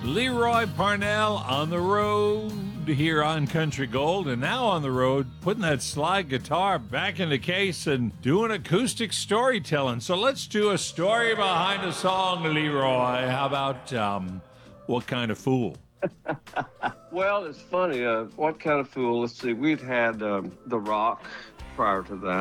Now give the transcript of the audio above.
Leroy Parnell on the road here on Country Gold, and now on the road putting that slide guitar back in the case and doing acoustic storytelling. So let's do a story behind a song, Leroy. How about What Kind of Fool? Well, it's funny. What Kind of Fool? Let's see. We'd had The Rock prior to that.